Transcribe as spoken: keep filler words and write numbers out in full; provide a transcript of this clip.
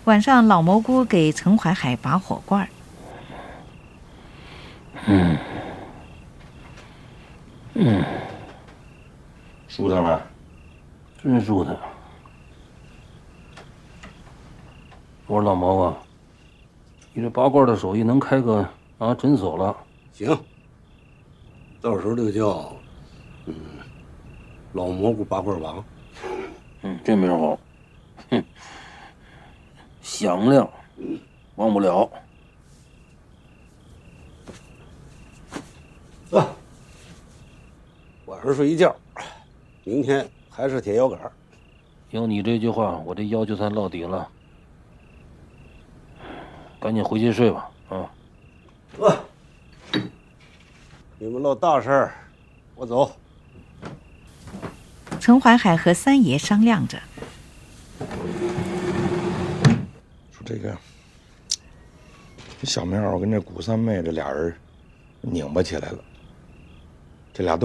晚上，老蘑菇给陈怀海拔火罐。 嗯嗯， 舒坦吗？ 真舒坦。我说老毛啊，你这拔罐的手艺能开个啊诊所了？ 行，到时候就叫嗯老蘑菇拔罐王。 嗯，这名好。哼，响亮，忘不了。 啊，晚上睡一觉，明天还是铁腰杆。 有你这句话，我这腰就算落底了。赶紧回去睡吧，啊！ 啊，你们唠大事儿，我走。 陈怀海和三爷商量着， 说这个，这小苗跟这古三妹这俩人拧巴起来了，这俩都。